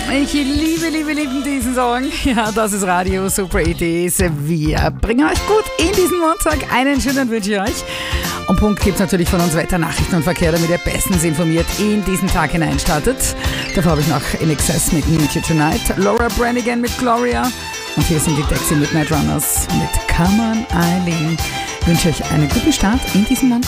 Ich liebe diesen Song. Ja, das ist Radio Super Ideen. Wir bringen euch gut in diesen Montag. Einen schönen wünsche ich euch. Und Punkt gibt es natürlich von uns Wetter, Nachrichten und Verkehr, damit ihr bestens informiert in diesen Tag hineinstartet. Davor habe ich noch In Excess mit Meet You Tonight, Laura Branigan mit Gloria und hier sind die Dexy Midnight Runners mit Come On Eileen. Ich wünsche euch einen guten Start in diesen Montag.